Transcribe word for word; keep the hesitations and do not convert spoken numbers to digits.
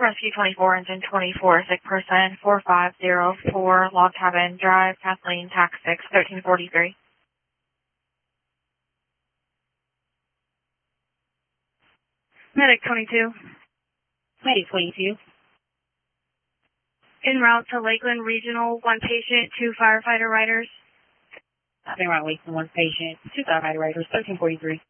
Rescue twenty-four, engine twenty-four, sick person, four five zero four, log cabin, drive, Kathleen, tax six, thirteen forty-three. Medic twenty-two. Medic twenty-two. En route to Lakeland Regional, one patient, two firefighter riders. I've been around Lakeland, one patient, two firefighter riders, thirteen forty-three.